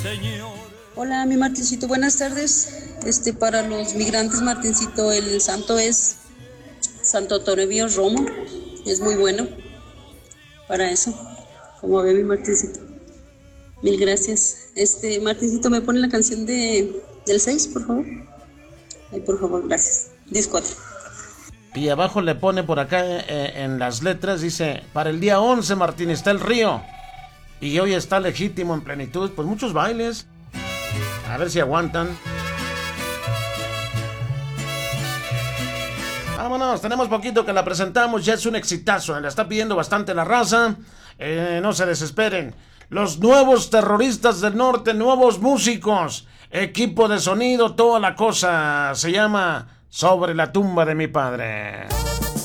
Hola, mi Martincito, buenas tardes. Para los migrantes, Martincito, el santo es Santo Toribio Romo. Es muy bueno para eso. Como ve mi Martincito. Mil gracias. Martincito, ¿me pone la canción del 6, por favor? Ay, por favor, gracias. Disco 4. Y abajo le pone por acá en las letras, dice, para el día 11, Martín, está el río. Y hoy está legítimo en plenitud. Pues muchos bailes. A ver si aguantan. Vámonos, tenemos poquito que la presentamos. Ya es un exitazo. La está pidiendo bastante la raza. No se desesperen. Los nuevos terroristas del norte, nuevos músicos, equipo de sonido, toda la cosa. Se llama Sobre la tumba de mi padre.